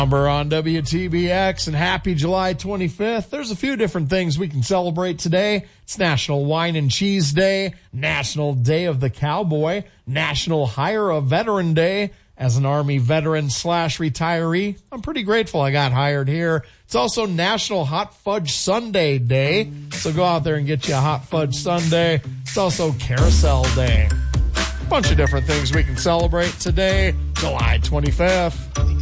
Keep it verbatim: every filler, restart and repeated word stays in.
Number on W T B X, and happy July twenty-fifth. There's a few different things we can celebrate today. It's National Wine and Cheese Day, National Day of the Cowboy, National Hire a Veteran Day. As an Army veteran slash retiree, I'm pretty grateful I got hired here. It's also National Hot Fudge Sundae Day, so go out there and get you a hot fudge sundae. It's also Carousel Day. A bunch of different things we can celebrate today, July twenty-fifth.